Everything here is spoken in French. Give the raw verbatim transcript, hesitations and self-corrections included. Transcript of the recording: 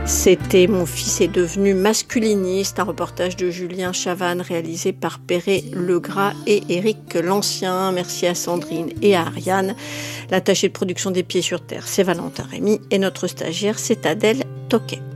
C'était Mon fils est devenu masculiniste, un reportage de Julien Chavannes réalisé par Perret Legras et Éric Lancien. Merci à Sandrine et à Ariane. L'attaché de production des Pieds sur Terre, c'est Valentin Rémy et notre stagiaire, c'est Adèle Toquet.